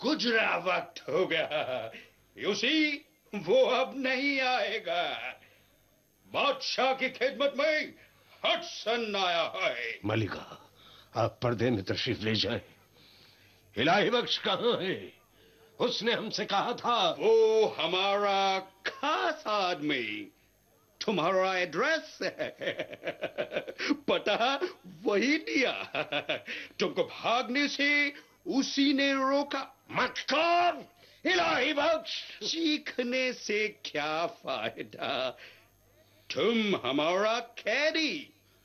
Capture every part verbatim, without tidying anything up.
गुजरा वक्त हो गया। यूसी वो अब नहीं आएगा। बादशाह की खिदमत में हडसन आया है। मलिका, आप पर्दे में तशरीफ ले जाएं। इलाही बख्श कहाँ है? उसने हमसे कहा था। वो हमारा खास आदमी। तुम्हारा एड्रेस पता वही दिया। तुमको भागने से उसी ने रोका। मत कर इलाही बख्श। चीखने से क्या फायदा? तुम हमारा कैदी,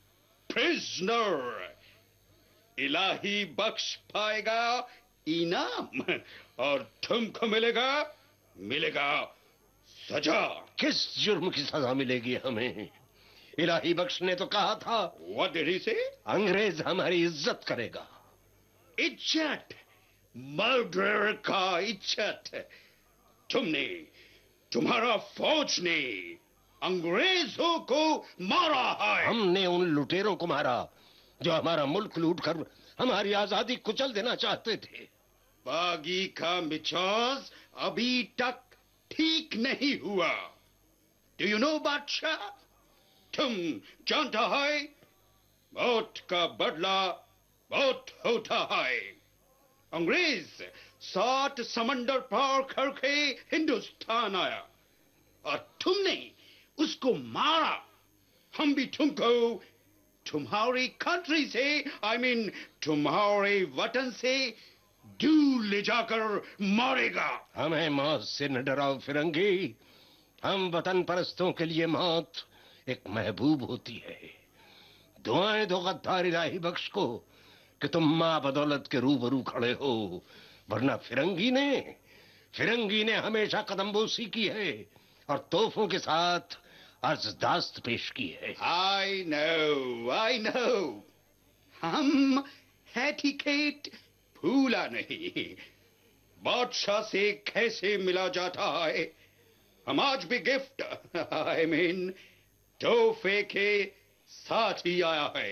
प्रिजनर। इलाही बख्श पाएगा इनाम और तुमको मिलेगा मिलेगा सजा। किस जुर्म की सजा मिलेगी हमें? इलाही बख्श ने तो कहा था। What did he say? अंग्रेज हमारी इज्जत करेगा। इज्जत? मर्डर का इज्जत? तुमने, तुम्हारा फौज ने अंग्रेजों को मारा है। हमने उन लुटेरों को मारा जो हमारा मुल्क लूटकर हमारी आजादी कुचल देना चाहते थे। बागी का मिजाज अभी तक ठीक नहीं हुआ। डू यू नो बादशाह, तुम जानता है मौत का बदला मौत होता है। अंग्रेज सात समंदर पार करके हिंदुस्तान आया और तुमने उसको मारा। हम भी तुमको तुम्हारी कंट्री से, आई मीन तुम्हारे वतन से दूर ले जाकर मारेगा। हमें मौत से न डराओ फिरंगी। हम वतन परस्तों के लिए मौत एक महबूब होती है। दुआएं दो गद्दार इलाही बख्श को कि तुम मां बदौलत के रूबरू खड़े हो, वरना फिरंगी ने फिरंगी ने हमेशा कदमबोसी की है और तोहफों के साथ अर्जदाश्त पेश की है। I know I know. हम एटिकेट भूला नहीं। बादशाह से कैसे मिला जाता है। हम आज भी गिफ्ट, आई मीन तोहफे के साथ ही आया है।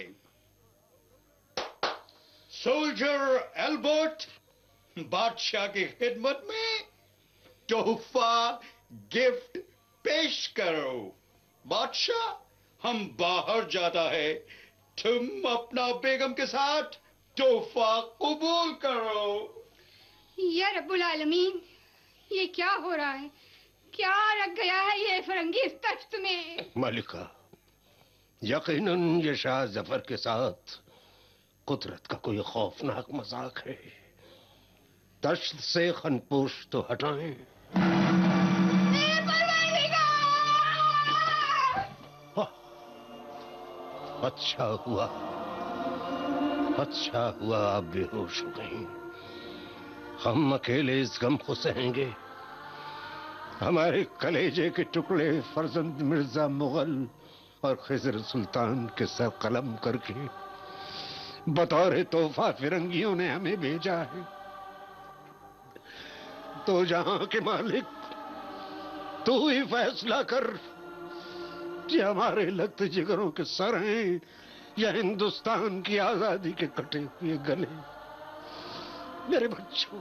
सोल्जर एल्बर्ट, बादशाह की खिदमत में तोहफा गिफ्ट पेश करो। बादशाह, हम बाहर जाता है। तुम अपना बेगम के साथ तोहफा कबूल करो। या रब्बुल आलमीन, ये क्या हो रहा है? क्या रख गया है ये फिरंगी इस तख्त में? मलिका, यकीनन ये शाह जफर के साथ कुदरत का कोई खौफनाक मजाक है। दश्त से खनपोश तो हटाएं। अच्छा हुआ अच्छा हुआ आप बेहोश हो गई। हम अकेले इस गम को सहेंगे। हमारे कलेजे के टुकड़े फर्जंद मिर्जा मुगल और खिजर सुल्तान के सर कलम करके बतौर तोहफा फिरंगियों ने हमें भेजा है। तो जहां के मालिक, तू ही फैसला कर कि हमारे लख्त जिगरों के सर हैं या हिंदुस्तान की आजादी के कटे हुए गले। मेरे बच्चों,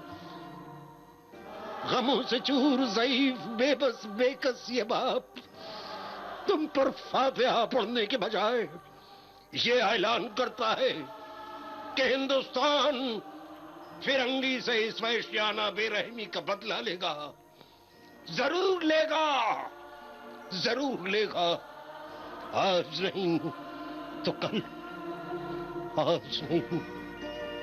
गमों से चूर, ज़ईफ, बेबस, बेकस ये बाप तुम पर फातिहा पढ़ने के बजाय ये ऐलान करता है कि हिंदुस्तान फिरंगी से इस वैश्याना बेरहमी का बदला लेगा। जरूर लेगा, जरूर लेगा। आज नहीं तो कल, आज नहीं